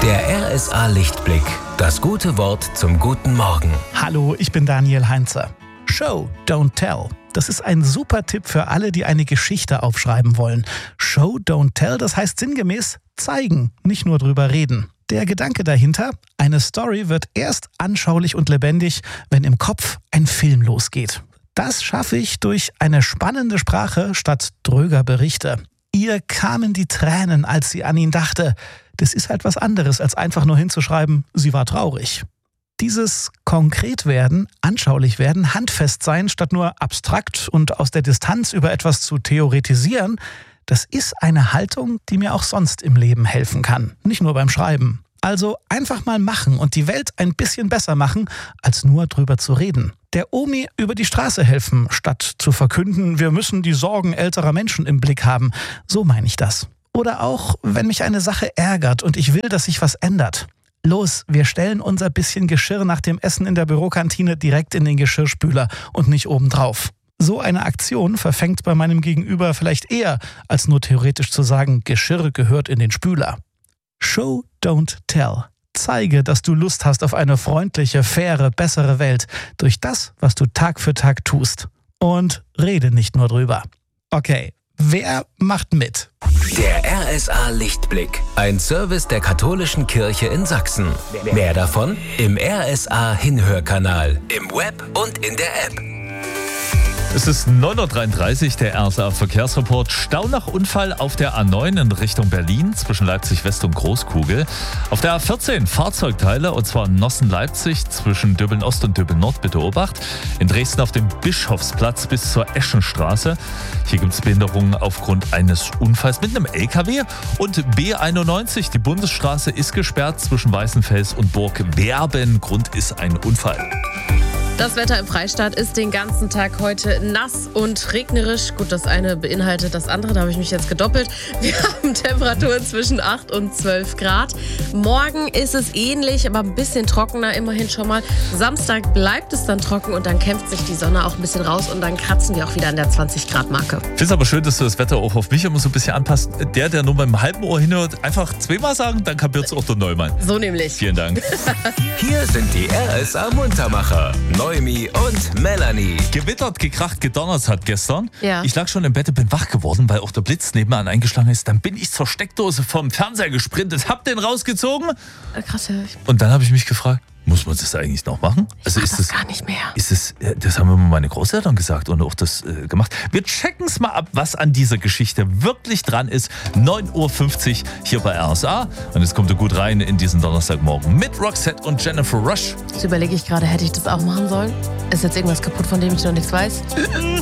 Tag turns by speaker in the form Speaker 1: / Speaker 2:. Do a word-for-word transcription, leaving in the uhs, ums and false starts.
Speaker 1: Der R S A Lichtblick. Das gute Wort zum guten Morgen.
Speaker 2: Hallo, ich bin Daniel Heinze. Show, don't tell. Das ist ein super Tipp für alle, die eine Geschichte aufschreiben wollen. Show, don't tell, das heißt sinngemäß zeigen, nicht nur drüber reden. Der Gedanke dahinter: eine Story wird erst anschaulich und lebendig, wenn im Kopf ein Film losgeht. Das schaffe ich durch eine spannende Sprache statt dröger Berichte. Ihr kamen die Tränen, als sie an ihn dachte. Das ist halt was anderes, als einfach nur hinzuschreiben, sie war traurig. Dieses konkret werden, anschaulich werden, handfest sein, statt nur abstrakt und aus der Distanz über etwas zu theoretisieren, das ist eine Haltung, die mir auch sonst im Leben helfen kann, nicht nur beim Schreiben. Also einfach mal machen und die Welt ein bisschen besser machen, als nur drüber zu reden. Der Omi über die Straße helfen, statt zu verkünden, wir müssen die Sorgen älterer Menschen im Blick haben. So meine ich das. Oder auch, wenn mich eine Sache ärgert und ich will, dass sich was ändert. Los, wir stellen unser bisschen Geschirr nach dem Essen in der Bürokantine direkt in den Geschirrspüler und nicht obendrauf. So eine Aktion verfängt bei meinem Gegenüber vielleicht eher, als nur theoretisch zu sagen, Geschirr gehört in den Spüler. Show, don't tell. Zeige, dass du Lust hast auf eine freundliche, faire, bessere Welt durch das, was du Tag für Tag tust. Und rede nicht nur drüber. Okay, wer macht mit?
Speaker 1: Der R S A Lichtblick. Ein Service der Katholischen Kirche in Sachsen. Mehr davon im R S A Hinhörkanal, im Web und in der App.
Speaker 3: Es ist neun Uhr dreiunddreißig, der R S A-Verkehrsreport. Stau nach Unfall auf der A neun in Richtung Berlin zwischen Leipzig West und Großkugel. Auf der A vierzehn Fahrzeugteile, und zwar Nossen-Leipzig zwischen Döbeln Ost und Döbeln Nord, bitte Obacht. In Dresden auf dem Bischofsplatz bis zur Eschenstraße. Hier gibt es Behinderungen aufgrund eines Unfalls mit einem L K W. Und B einundneunzig, die Bundesstraße ist gesperrt zwischen Weißenfels und Burg Werben. Grund ist ein Unfall.
Speaker 4: Das Wetter im Freistaat ist den ganzen Tag heute nass und regnerisch. Gut, das eine beinhaltet das andere, da habe ich mich jetzt gedoppelt. Wir haben Temperaturen zwischen acht und zwölf Grad. Morgen ist es ähnlich, aber ein bisschen trockener immerhin schon mal. Samstag bleibt es dann trocken und dann kämpft sich die Sonne auch ein bisschen raus und dann kratzen wir auch wieder an der zwanzig Grad Marke.
Speaker 3: Ich finde es aber schön, dass du das Wetter auch auf mich immer so ein bisschen anpasst. Der, der nur beim halben Ohr hinhört, einfach zweimal sagen, dann kapiert es auch der Neumann.
Speaker 4: So nämlich.
Speaker 3: Vielen Dank.
Speaker 1: Hier sind die R S A Muntermacher. Noemi und Melanie.
Speaker 3: Gewittert, gekracht, gedonnert hat gestern.
Speaker 4: Ja.
Speaker 3: Ich lag schon im Bett und bin wach geworden, weil auch der Blitz nebenan eingeschlagen ist. Dann bin ich zur Steckdose vom Fernseher gesprintet, hab den rausgezogen.
Speaker 4: Äh, krass, ja. Ich
Speaker 3: Und dann habe ich mich gefragt, muss man das eigentlich noch machen? Also
Speaker 4: mach
Speaker 3: ist
Speaker 4: das
Speaker 3: das
Speaker 4: gar nicht mehr.
Speaker 3: Ist das, das haben immer meine Großeltern gesagt und auch das äh, gemacht. Wir checken es mal ab, was an dieser Geschichte wirklich dran ist. neun Uhr fünfzig hier bei R S A. Und jetzt kommt ihr gut rein in diesen Donnerstagmorgen mit Roxette und Jennifer Rush.
Speaker 4: Jetzt überlege ich gerade, hätte ich das auch machen sollen? Ist jetzt irgendwas kaputt, von dem ich noch nichts weiß?